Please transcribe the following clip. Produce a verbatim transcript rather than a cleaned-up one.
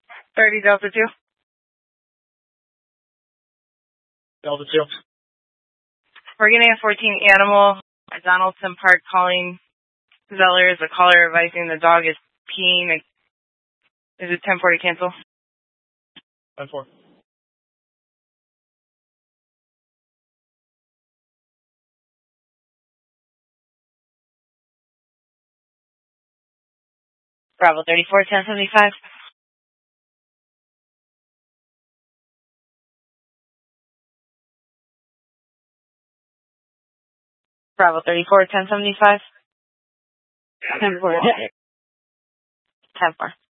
thirty Delta two. Delta two. We're getting a fourteen animal at Donaldson Park calling Zeller is a caller advising the dog is peeing. Is it ten four to cancel? ten four. Bravo thirty-four, ten seventy-five. Bravo thirty-four, ten seventy-five. ten four. ten four.